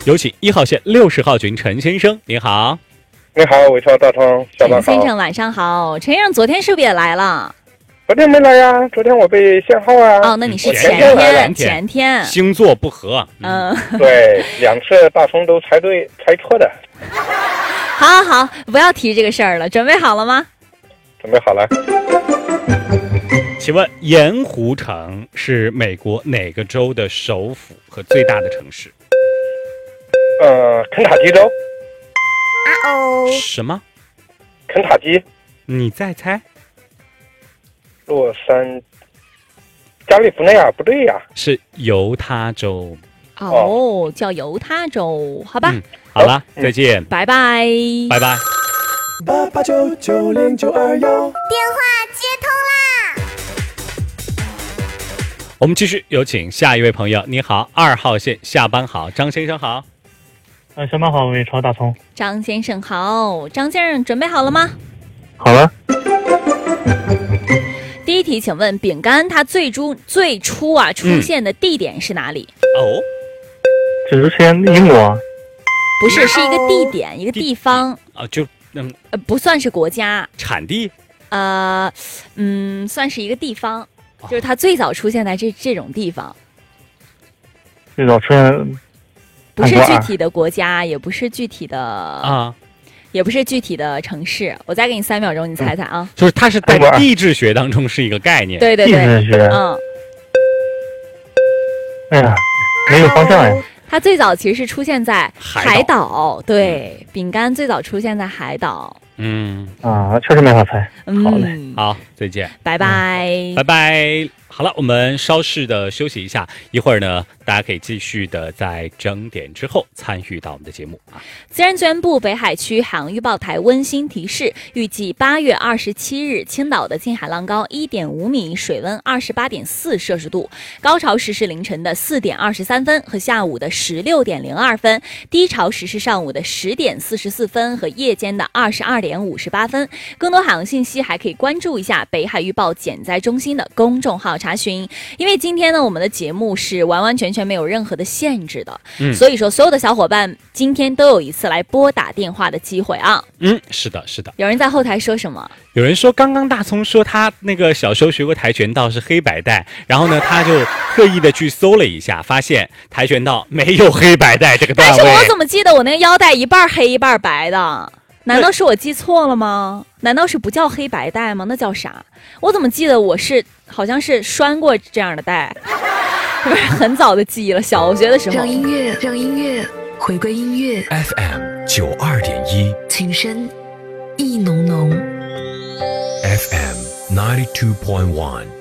有请1号线60号群陈先生，您好。 你好，伟超大通，下班好。 陈先生晚上好。陈先生昨天是不是也来了？ 昨天没来呀，昨天我被限号啊。 哦，那你是前天。 星座不合。 对，2次大通都猜错的。 好，不要提这个事儿了。准备好了吗？ 准备好了。 请问盐湖城是美国哪个州的首府和最大的城市？ 肯塔基州。 什么？ 肯塔基。 你再猜。 洛杉加利福尼亚不对呀， 是犹他州。 叫犹他州，好吧。 好了，再见， 拜拜， 拜拜。 88990921， 电话接通啦！ 我们继续有请下一位朋友。你好，2号线下班好，张先生好。 下班好，伟超大通。 张先生好，张先生准备好了吗？ 好了。 第一题，请问饼干它最初出现的地点是哪里？ 之前英国。 不是，是一个地点，一个地方。不算是国家。 产地？ 算是一个地方，就是它最早出现在这种地方。 最早出现。 不是具体的国家，也不是具体的也不是具体的城市。我再给你3秒钟，你猜猜啊。 就是它是在地质学当中是一个概念。 对， 地质学。哎呀，没有方向哎。 它最早其实是出现在海岛，对，饼干最早出现在海岛。 确实没法猜。好嘞， 好，再见， 拜拜， 拜拜。好了，我们稍事的休息一下，一会儿呢，大家可以继续的在整点之后参与到我们的节目啊。 自然资源部北海区海洋预报台温馨提示：预计8月27日，青岛的近海浪高1.5米，水温28.4摄氏度，高潮时是凌晨的4点23分和下午的16点02分，低潮时是上午的10点44分和夜间的22点58分。更多海洋信息还可以关注一下北海预报减灾中心的公众号查询。因为今天呢，我们的节目是完完全全没有任何的限制的，所以说所有的小伙伴今天都有一次来拨打电话的机会啊。 是的。 有人在后台说什么？ 有人说刚刚大葱说他那个小时候学过跆拳道是黑白带，然后呢他就特意的去搜了一下，发现跆拳道没有黑白带这个段位。 但是我怎么记得我那个腰带一半黑一半白的？难道是我记错了吗？难道是不叫黑白带吗？那叫啥？我怎么记得我好像是拴过这样的带？是不是很早的记忆了？小学的时候。 让音乐回归音乐。 FM 92.1， 情深意浓浓。 FM 92.1。